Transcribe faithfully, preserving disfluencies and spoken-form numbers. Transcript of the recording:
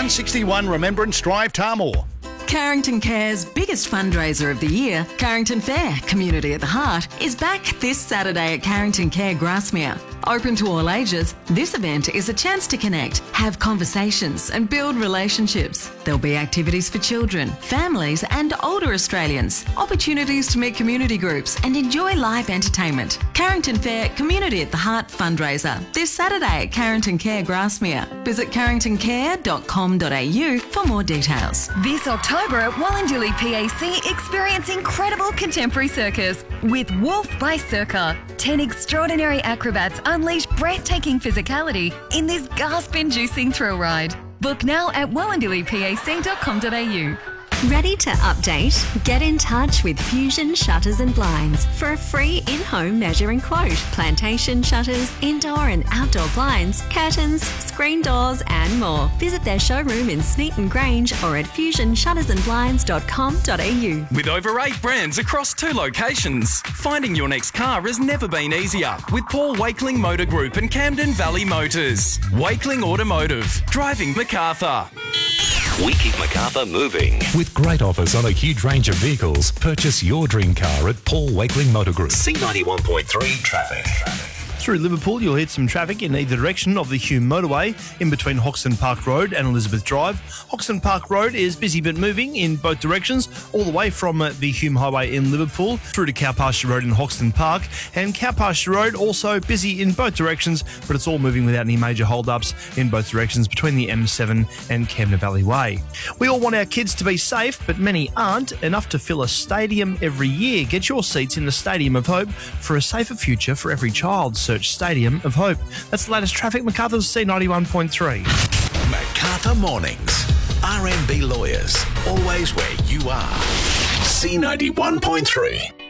one sixty-one Remembrance Drive, Tarmore. Carrington Care's biggest fundraiser of the year, Carrington Fair, Community at the Heart, is back this Saturday at Carrington Care, Grasmere. Open to all ages, this event is a chance to connect, have conversations and build relationships. There'll be activities for children, families and older Australians, opportunities to meet community groups and enjoy live entertainment. Carrington Fair, Community at the Heart fundraiser, this Saturday at Carrington Care, Grasmere. Visit carrington care dot com dot a u for more details. This October at Wallandooly P A C, experience incredible contemporary circus with Wolf by Circa. Ten extraordinary acrobats unleash breathtaking physicality in this gasp-inducing thrill ride. Book now at wallandooly p a c dot com dot a u. Ready to update? Get in touch with Fusion Shutters and Blinds for a free in-home measuring quote. Plantation shutters, indoor and outdoor blinds, curtains, screen doors and more. Visit their showroom in Smeaton Grange or at fusion shutters and blinds dot com dot a u. With over eight brands across two locations, finding your next car has never been easier with Paul Wakeling Motor Group and Camden Valley Motors. Wakeling Automotive, driving MacArthur. We keep MacArthur moving. With great offers on a huge range of vehicles, purchase your dream car at Paul Wakeling Motor Group. C ninety-one point three traffic. Through Liverpool, you'll hit some traffic in either direction of the Hume motorway in between Hoxton Park Road and Elizabeth Drive. Hoxton Park Road is busy but moving in both directions, all the way from uh, the Hume Highway in Liverpool through to Cow Pasture Road in Hoxton Park. And Cow Pasture Road also busy in both directions, but it's all moving without any major hold-ups in both directions between the M seven and Camden Valley Way. We all want our kids to be safe, but many aren't. Enough to fill a stadium every year. Get your seats in the Stadium of Hope for a safer future for every child. Search Stadium of Hope. That's the latest traffic. MacArthur's C ninety-one point three. MacArthur Mornings. R M B Lawyers. Always where you are. C ninety-one point three.